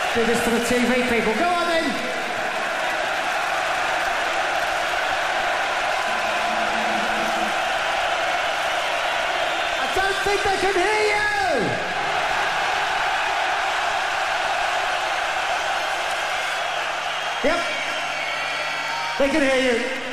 Do this for the TV people. Go on then. I don't think they can hear you. Yep. They can hear you.